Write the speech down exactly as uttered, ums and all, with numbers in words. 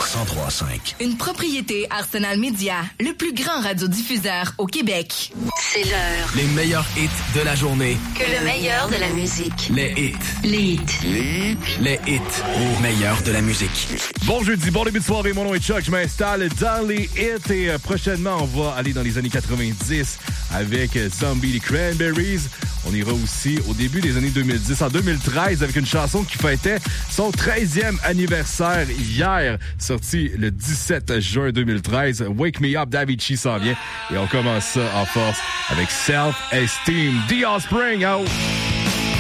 cent trois cinq. Une propriété Arsenal Media, le plus grand radiodiffuseur au Québec. C'est l'heure. Les meilleurs hits de la journée. Que le meilleur de la musique. Les hits. Les hits. Les hits. Les hits. Au meilleur de la musique. Bon jeudi, bon début de soirée. Mon nom est Chuck. Je m'installe dans les hits et euh, prochainement, on va aller dans les années quatre-vingt-dix avec euh, Zombie les Cranberries. On ira aussi au début des années deux mille dix, en deux mille treize, avec une chanson qui fêtait son treizième anniversaire hier, sorti le dix-sept juin deux mille treize. Wake Me Up d'Avicii s'en vient et on commence ça en force avec Self Esteem. The Offspring out.